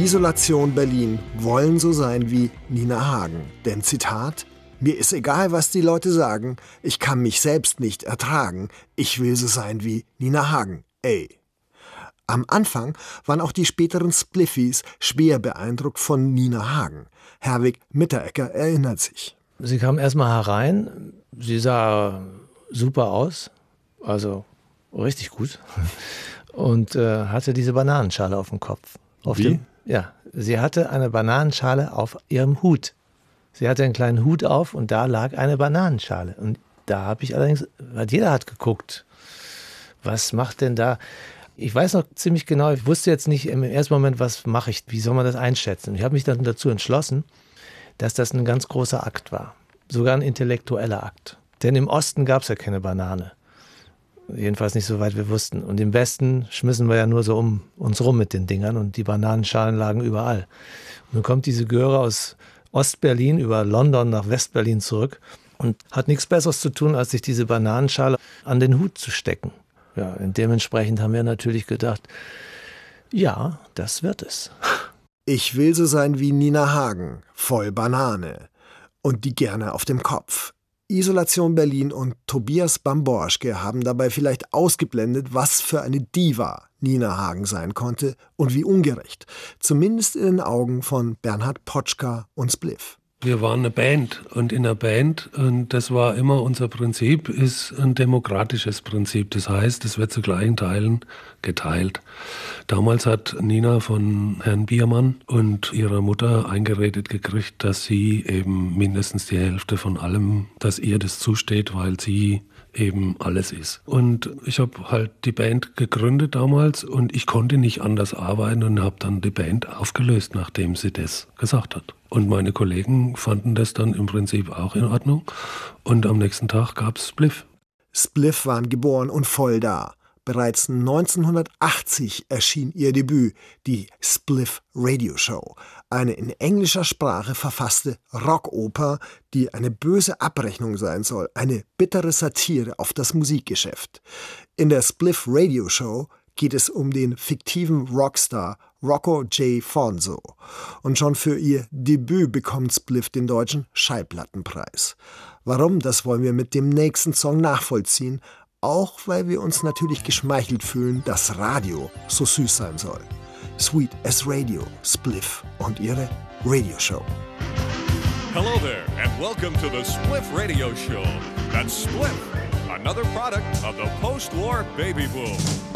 Isolation Berlin wollen so sein wie Nina Hagen. Denn Zitat: Mir ist egal, was die Leute sagen, ich kann mich selbst nicht ertragen, ich will so sein wie Nina Hagen, ey. Am Anfang waren auch die späteren Spliffys schwer beeindruckt von Nina Hagen. Herwig Mitteregger erinnert sich. Sie kam erstmal herein, sie sah super aus, also richtig gut, und hatte diese Bananenschale auf dem Kopf. Sie hatte eine Bananenschale auf ihrem Hut. Sie hatte einen kleinen Hut auf und da lag eine Bananenschale. Und da habe ich allerdings, jeder hat geguckt, was macht denn da? Ich weiß noch ziemlich genau, ich wusste jetzt nicht im ersten Moment, was mache ich, wie soll man das einschätzen? Ich habe mich dann dazu entschlossen, dass das ein ganz großer Akt war. Sogar ein intellektueller Akt. Denn im Osten gab es ja keine Banane. Jedenfalls nicht so weit wir wussten. Und im Westen schmissen wir ja nur so um uns rum mit den Dingern und die Bananenschalen lagen überall. Und dann kommt diese Göre aus Ostberlin über London nach Westberlin zurück und hat nichts Besseres zu tun, als sich diese Bananenschale an den Hut zu stecken. Ja, und dementsprechend haben wir natürlich gedacht, ja, das wird es. Ich will so sein wie Nina Hagen, voll Banane. Und die gerne auf dem Kopf. Isolation Berlin und Tobias Bamborschke haben dabei vielleicht ausgeblendet, was für eine Diva Nina Hagen sein konnte und wie ungerecht. Zumindest in den Augen von Bernhard Potschka und Spliff. Wir waren eine Band und in einer Band, und das war immer unser Prinzip, ist ein demokratisches Prinzip. Das heißt, es wird zu gleichen Teilen geteilt. Damals hat Nina von Herrn Biermann und ihrer Mutter eingeredet gekriegt, dass sie eben mindestens die Hälfte von allem, dass ihr das zusteht, weil sie eben alles ist. Und ich habe halt die Band gegründet damals und ich konnte nicht anders arbeiten und habe dann die Band aufgelöst, nachdem sie das gesagt hat. Und meine Kollegen fanden das dann im Prinzip auch in Ordnung. Und am nächsten Tag gab es Spliff. Spliff waren geboren und voll da. Bereits 1980 erschien ihr Debüt, die Spliff Radio Show, eine in englischer Sprache verfasste Rockoper, die eine böse Abrechnung sein soll, eine bittere Satire auf das Musikgeschäft. In der Spliff Radio Show geht es um den fiktiven Rockstar Rocco J. Fonso. Und schon für ihr Debüt bekommt Spliff den deutschen Schallplattenpreis. Warum, das wollen wir mit dem nächsten Song nachvollziehen, auch weil wir uns natürlich geschmeichelt fühlen, dass Radio so süß sein soll. Sweet as Radio, Spliff und ihre Radioshow. Hello there and welcome to the Spliff Radio Show. That's Spliff, another product of the post-war baby boom.